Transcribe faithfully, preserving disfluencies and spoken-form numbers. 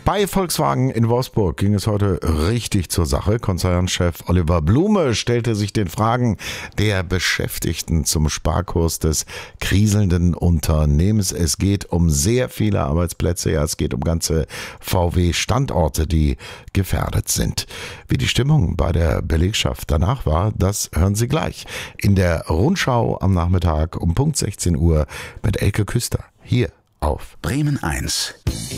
Bei Volkswagen in Wolfsburg ging es heute richtig zur Sache. Konzernchef Oliver Blume stellte sich den Fragen der Beschäftigten zum Sparkurs des kriselnden Unternehmens. Es geht um sehr viele Arbeitsplätze, ja, es geht um ganze V W-Standorte, die gefährdet sind. Wie die Stimmung bei der Belegschaft danach war, das hören Sie gleich in der Rundschau am Nachmittag um Punkt sechzehn Uhr mit Elke Küster hier auf Bremen eins.